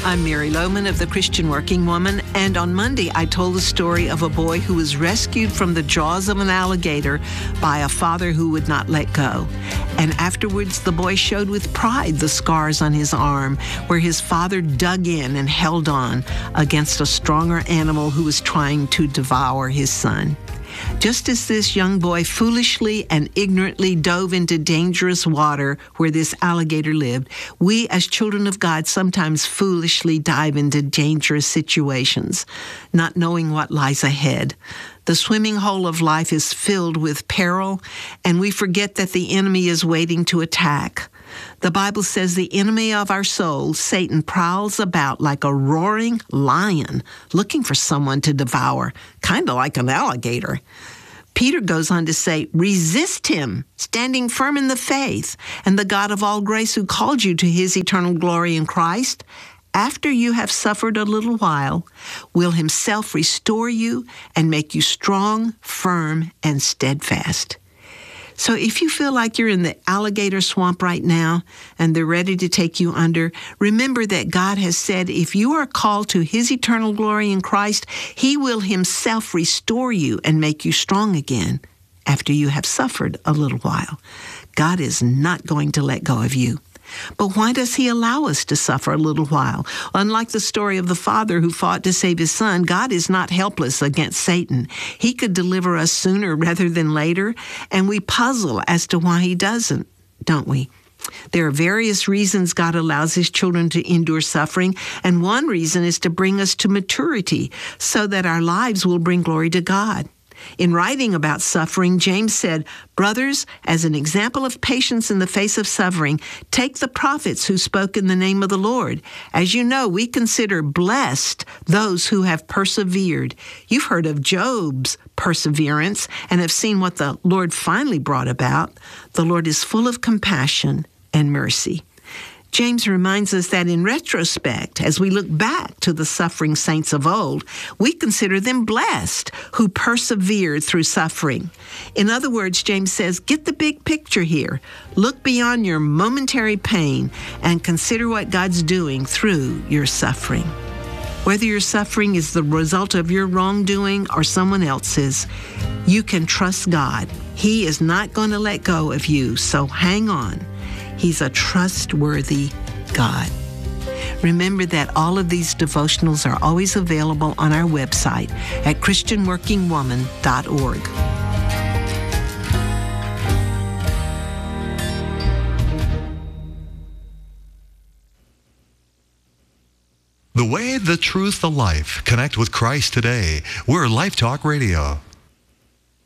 I'm Mary Lohman of the Christian Working Woman, and on Monday I told the story of a boy who was rescued from the jaws of an alligator by a father who would not let go. And afterwards the boy showed with pride the scars on his arm where his father dug in and held on against a stronger animal who was trying to devour his son. Just as this young boy foolishly and ignorantly dove into dangerous water where this alligator lived, we as children of God sometimes foolishly dive into dangerous situations, not knowing what lies ahead. The swimming hole of life is filled with peril, and we forget that the enemy is waiting to attack. The Bible says the enemy of our soul, Satan, prowls about like a roaring lion, looking for someone to devour, kind of like an alligator. Peter goes on to say, resist him, standing firm in the faith, and the God of all grace who called you to his eternal glory in Christ, after you have suffered a little while, will himself restore you and make you strong, firm, and steadfast. So if you feel like you're in the alligator swamp right now and they're ready to take you under, remember that God has said if you are called to his eternal glory in Christ, he will himself restore you and make you strong again after you have suffered a little while. God is not going to let go of you. But why does he allow us to suffer a little while? Unlike the story of the father who fought to save his son, God is not helpless against Satan. He could deliver us sooner rather than later, and we puzzle as to why he doesn't, don't we? There are various reasons God allows his children to endure suffering, and one reason is to bring us to maturity so that our lives will bring glory to God. In writing about suffering, James said, brothers, as an example of patience in the face of suffering, take the prophets who spoke in the name of the Lord. As you know, we consider blessed those who have persevered. You've heard of Job's perseverance and have seen what the Lord finally brought about. The Lord is full of compassion and mercy. James reminds us that in retrospect, as we look back to the suffering saints of old, we consider them blessed who persevered through suffering. In other words, James says, get the big picture here. Look beyond your momentary pain and consider what God's doing through your suffering. Whether your suffering is the result of your wrongdoing or someone else's, you can trust God. He is not going to let go of you, so hang on. He's a trustworthy God. Remember that all of these devotionals are always available on our website at christianworkingwoman.org. The way, the truth, the life. Connect with Christ today. We're Life Talk Radio.